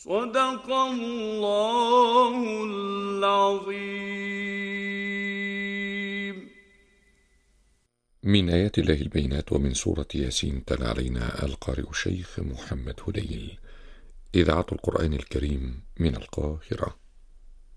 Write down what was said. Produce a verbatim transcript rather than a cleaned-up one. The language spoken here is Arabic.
صدق الله العظيم. من آيات الله البينات ومن سورة ياسين تلا علينا القارئ الشيخ محمد هديل. إذاعة القرآن الكريم من القاهرة.